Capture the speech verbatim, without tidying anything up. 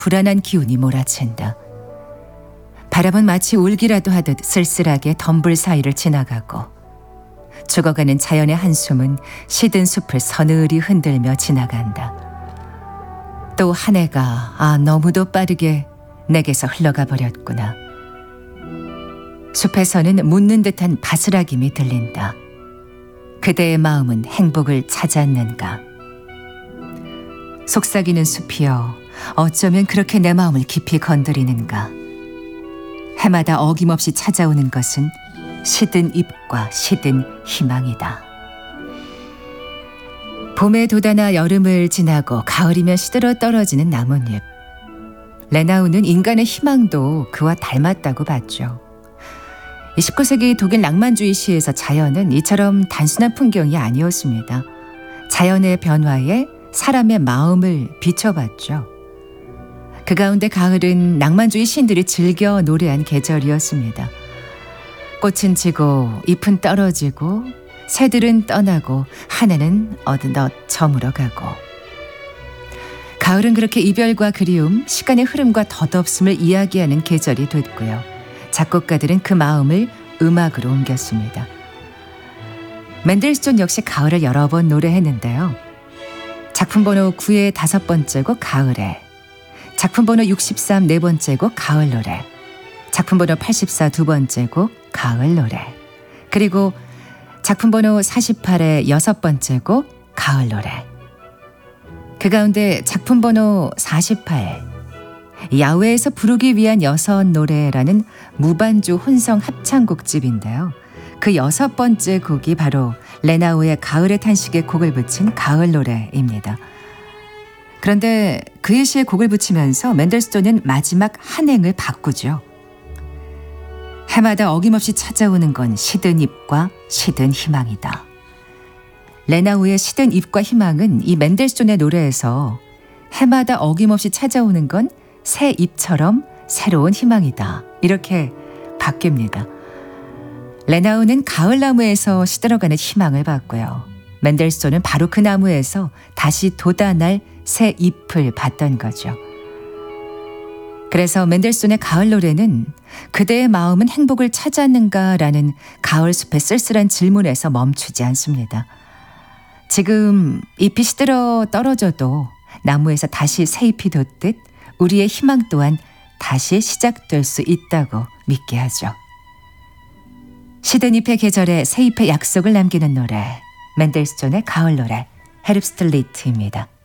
불안한 기운이 몰아친다. 바람은 마치 울기라도 하듯 쓸쓸하게 덤불 사이를 지나가고 죽어가는 자연의 한숨은 시든 숲을 서늘히 흔들며 지나간다. 또 한 해가 아 너무도 빠르게 내게서 흘러가 버렸구나. 숲에서는 묻는 듯한 바스락임이 들린다. 그대의 마음은 행복을 찾았는가? 속삭이는 숲이여 어쩌면 그렇게 내 마음을 깊이 건드리는가? 해마다 어김없이 찾아오는 것은 시든 잎과 시든 희망이다. 봄에 돋아나 여름을 지나고 가을이면 시들어 떨어지는 나뭇잎. 레나우는 인간의 희망도 그와 닮았다고 봤죠. 이십구 세기 독일 낭만주의 시에서 자연은 이처럼 단순한 풍경이 아니었습니다. 자연의 변화에 사람의 마음을 비춰봤죠. 그 가운데 가을은 낭만주의 시인들이 즐겨 노래한 계절이었습니다. 꽃은 지고 잎은 떨어지고 새들은 떠나고 하늘은 어느덧 저물어 가고. 가을은 그렇게 이별과 그리움, 시간의 흐름과 덧없음을 이야기하는 계절이 됐고요. 작곡가들은 그 마음을 음악으로 옮겼습니다. 맨델스존 역시 가을을 여러 번 노래했는데요. 작품 번호 구의 다섯 번째 곡 가을에, 작품 번호 육십삼 네 번째 곡 가을 노래, 작품 번호 팔십사 두 번째 곡 가을 노래, 그리고 작품 번호 사십팔의 여섯 번째 곡 가을 노래. 그 가운데 작품 번호 사십팔, 야외에서 부르기 위한 여섯 노래라는 무반주 혼성 합창곡집인데요. 그 여섯 번째 곡이 바로 레나우의 가을의 탄식에 곡을 붙인 가을 노래입니다. 그런데 그의 시에 곡을 붙이면서 맨델스존은 마지막 한 행을 바꾸죠. 해마다 어김없이 찾아오는 건 시든 잎과 시든 희망이다. 레나우의 시든 잎과 희망은 이 맨델스존의 노래에서 해마다 어김없이 찾아오는 건 새 잎처럼 새로운 희망이다. 이렇게 바뀝니다. 레나우는 가을 나무에서 시들어가는 희망을 봤고요. 맨델스존은 바로 그 나무에서 다시 돋아날 새 잎을 봤던 거죠. 그래서 맨델스존의 가을 노래는 그대의 마음은 행복을 찾았는가라는 가을 숲의 쓸쓸한 질문에서 멈추지 않습니다. 지금 잎이 시들어 떨어져도 나무에서 다시 새 잎이 돋듯 우리의 희망 또한 다시 시작될 수 있다고 믿게 하죠. 시든 잎의 계절에 새 잎의 약속을 남기는 노래, 맨델스존의 가을 노래, 헤rbstlied입니다.